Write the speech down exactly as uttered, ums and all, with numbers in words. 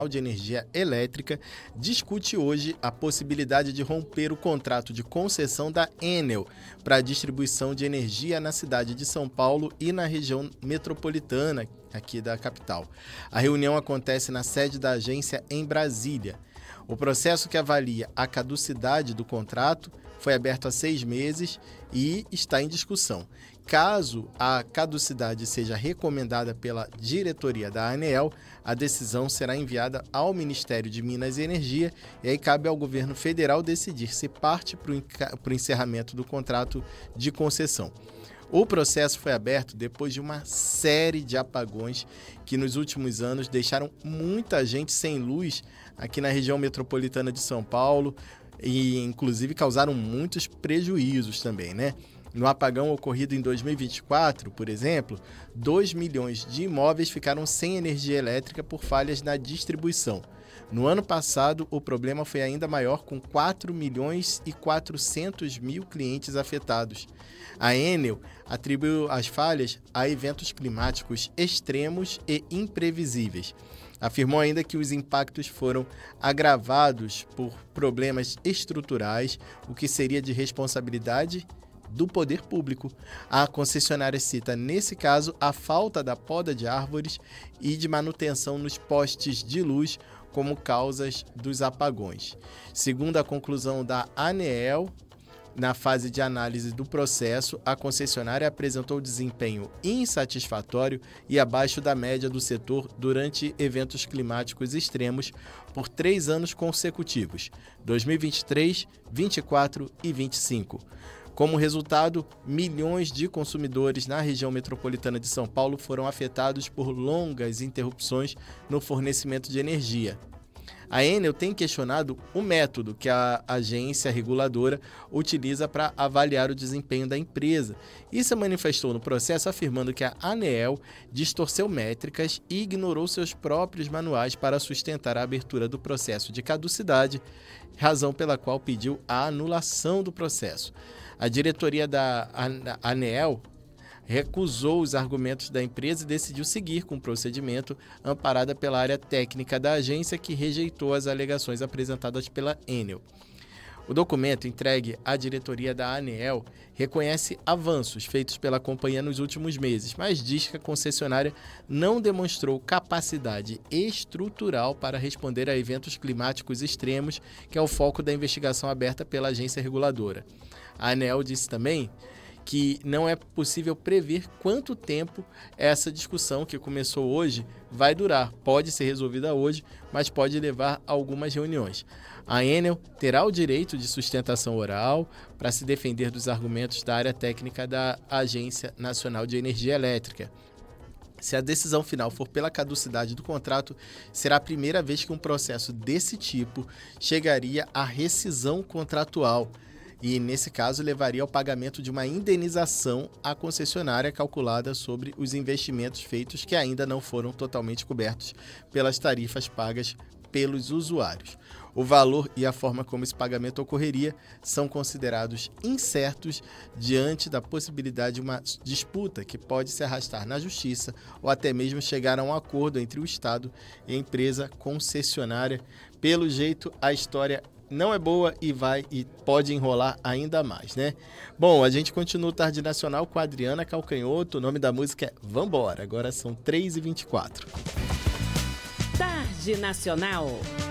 de Energia Elétrica discute hoje a possibilidade de romper o contrato de concessão da Enel para a distribuição de energia na cidade de São Paulo e na região metropolitana aqui da capital. A reunião acontece na sede da agência em Brasília. O processo que avalia a caducidade do contrato foi aberto há seis meses e está em discussão. Caso a caducidade seja recomendada pela diretoria da ANEEL, a decisão será enviada ao Ministério de Minas e Energia e aí cabe ao governo federal decidir se parte para o encerramento do contrato de concessão. O processo foi aberto depois de uma série de apagões que nos últimos anos deixaram muita gente sem luz aqui na região metropolitana de São Paulo e inclusive causaram muitos prejuízos também, né? No apagão ocorrido em dois mil e vinte e quatro, por exemplo, dois milhões de imóveis ficaram sem energia elétrica por falhas na distribuição. No ano passado, o problema foi ainda maior, com quatro milhões e quatrocentos mil clientes afetados. A Enel atribuiu as falhas a eventos climáticos extremos e imprevisíveis. Afirmou ainda que os impactos foram agravados por problemas estruturais, o que seria de responsabilidade do poder público. A concessionária cita, nesse caso, a falta da poda de árvores e de manutenção nos postes de luz como causas dos apagões. Segundo a conclusão da ANEEL, na fase de análise do processo, a concessionária apresentou desempenho insatisfatório e abaixo da média do setor durante eventos climáticos extremos por três anos consecutivos, dois mil e vinte e três, vinte e quatro e vinte e cinco. Como resultado, milhões de consumidores na região metropolitana de São Paulo foram afetados por longas interrupções no fornecimento de energia. A Enel tem questionado o método que a agência reguladora utiliza para avaliar o desempenho da empresa e se manifestou no processo afirmando que a ANEEL distorceu métricas e ignorou seus próprios manuais para sustentar a abertura do processo de caducidade, razão pela qual pediu a anulação do processo. A diretoria da ANEEL recusou os argumentos da empresa e decidiu seguir com o procedimento amparada pela área técnica da agência, que rejeitou as alegações apresentadas pela Enel. O documento entregue à diretoria da ANEEL reconhece avanços feitos pela companhia nos últimos meses, mas diz que a concessionária não demonstrou capacidade estrutural para responder a eventos climáticos extremos, que é o foco da investigação aberta pela agência reguladora. A ANEEL disse também que não é possível prever quanto tempo essa discussão, que começou hoje, vai durar. Pode ser resolvida hoje, mas pode levar a algumas reuniões. A Enel terá o direito de sustentação oral para se defender dos argumentos da área técnica da Agência Nacional de Energia Elétrica. Se a decisão final for pela caducidade do contrato, será a primeira vez que um processo desse tipo chegaria à rescisão contratual. E, nesse caso, levaria ao pagamento de uma indenização à concessionária calculada sobre os investimentos feitos que ainda não foram totalmente cobertos pelas tarifas pagas pelos usuários. O valor e a forma como esse pagamento ocorreria são considerados incertos diante da possibilidade de uma disputa que pode se arrastar na justiça ou até mesmo chegar a um acordo entre o Estado e a empresa concessionária. Pelo jeito, a história não é boa e vai e pode enrolar ainda mais, né? Bom, a gente continua o Tarde Nacional com a Adriana Calcanhoto. O nome da música é Vambora. Agora são três e vinte e quatro. Tarde Nacional.